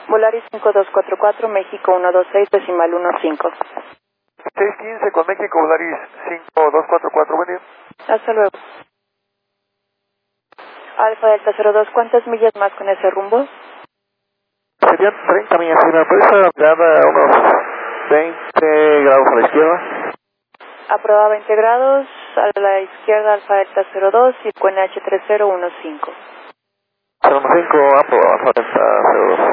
Volaris 5244, México 126, decimal 15. 615 con México, Volaris 5244, buen día. Hasta luego. Alfa Delta 02, ¿cuántas millas más con ese rumbo? Serían 30 millas, si me puedes dar unos 20 grados a la izquierda. A prueba 20 grados, a la izquierda Alfa Delta 02 y QNH 3015. 05, Alfa Delta 02.